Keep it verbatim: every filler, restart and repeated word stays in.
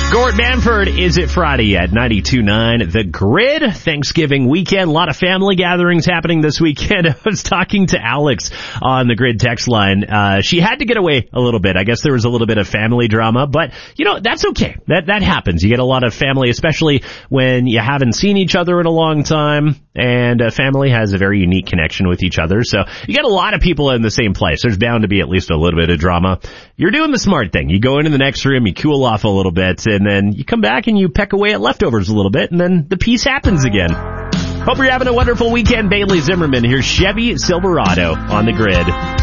Gort Manford, Is It Friday at ninety-two point nine The Grid. Thanksgiving weekend. A lot of family gatherings happening this weekend. I was talking to Alex on the Grid text line. Uh, she had to get away a little bit. I guess there was a little bit of family drama, but you know, that's okay. That, that happens. You get a lot of family, especially when you haven't seen each other in a long time, and a family has a very unique connection with each other. So you get a lot of people in the same place. There's bound to be at least a little bit of drama. You're doing the smart thing. You go into the next room, you cool off a little bit, and then you come back and you peck away at leftovers a little bit, and then the peace happens again. Hope you're having a wonderful weekend. Bailey Zimmerman. Here's Chevy Silverado on the Grid.